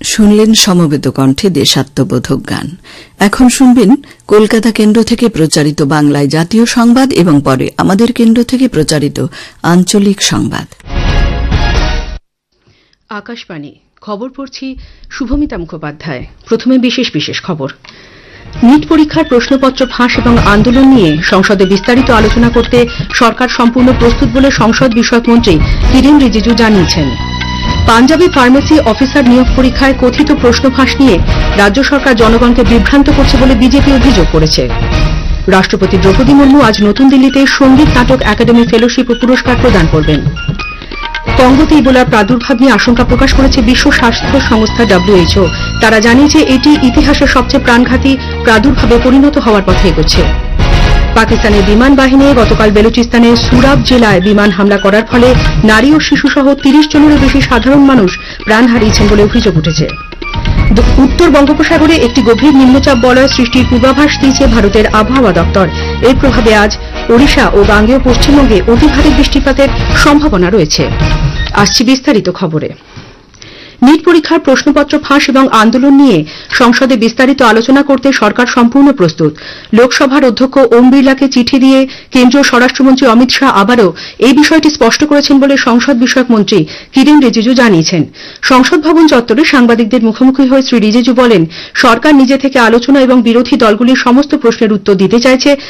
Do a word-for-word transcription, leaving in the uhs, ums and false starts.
শুনলেন সমবেত কণ্ঠে দেশাত্মবোধক গান। এখন শুনবেন কলকাতা কেন্দ্র থেকে প্রচারিত বাংলায় জাতীয় সংবাদ এবং পরে আমাদের কেন্দ্র থেকে প্রচারিত আঞ্চলিক সংবাদ। আকাশবাণী খবর পড়ছি শুভমিতা মুখোপাধ্যায়। প্রথমে বিশেষ বিশেষ খবর। নিট পরীক্ষার প্রশ্নপত্র ফাঁস এবং আন্দোলন নিয়ে সংসদে বিস্তারিত আলোচনা করতে সরকার সম্পূর্ণ প্রস্তুত বলে সংসদ বিষয়ক মন্ত্রী কিরেন রিজিজু জানিয়েছেন। পাঞ্জাবি ফার্মেসি অফিসার নিয়োগ পরীক্ষায় কথিত প্রশ্ন ফাঁস নিয়ে রাজ্য সরকার জনগণকে বিভ্রান্ত করছে বলে বিজেপি অভিযোগ করেছে। রাষ্ট্রপতি দ্রৌপদী মুর্মু আজ নতুন দিল্লিতে সঙ্গীত নাটক একাডেমি ফেলোশিপ ও পুরস্কার প্রদান করবেন। কঙ্গোতে ইবোলার প্রাদুর্ভাব নিয়ে আশঙ্কা প্রকাশ করেছে বিশ্ব স্বাস্থ্য সংস্থা ডব্লিউএইচও। তারা জানিয়েছে এটি ইতিহাসের সবচেয়ে প্রাণঘাতী প্রাদুর্ভাবে পরিণত হওয়ার পথে এগোচ্ছে। পাকিস্তানের বিমান বাহিনী গতকাল বেলুচিস্তানের সুরাব জেলায় বিমান হামলা করার ফলে নারী ও শিশুসহ তিরিশ জনেরও বেশি সাধারণ মানুষ প্রাণ হারিয়েছেন বলে অভিযোগ উঠেছে। উত্তর বঙ্গোপসাগরে একটি গভীর নিম্নচাপ বলয় সৃষ্টির পূর্বাভাস দিয়েছে ভারতের আবহাওয়া দপ্তর। এর প্রভাবে আজ ওড়িশা ও গাঙ্গেয় পশ্চিমবঙ্গে অতি ভারী বৃষ্টিপাতের সম্ভাবনা রয়েছে। আসছি বিস্তারিত খবরে। নিট পরীক্ষার প্রশ্নপত্র ফাঁস এবং আন্দোলন নিয়ে সংসদে বিস্তারিত আলোচনা করতে সরকার সম্পূর্ণ প্রস্তুত। লোকসভার অধ্যক্ষ ওম বিড়লাকে চিঠি দিয়ে কেন্দ্রীয় স্বরাষ্ট্রমন্ত্রী অমিত শাহ আবারও এই বিষয়টি স্পষ্ট করেছেন বলে সংসদ বিষয়ক মন্ত্রী কিরেন রিজিজু জানিয়েছেন। সংসদ ভবন চত্বরে সাংবাদিকদের মুখোমুখি হয়ে শ্রী রিজিজু বলেন, সরকার নিজে থেকে আলোচনা এবং বিরোধী দলগুলির সমস্ত প্রশ্নের উত্তর দিতে চাইছে,